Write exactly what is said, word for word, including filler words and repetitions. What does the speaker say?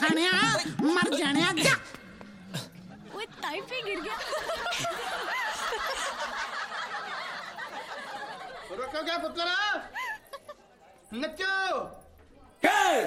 जाने मर जाने जा। ओए ताई पे गिर गया। रुको क्या पुत्रा, नचो।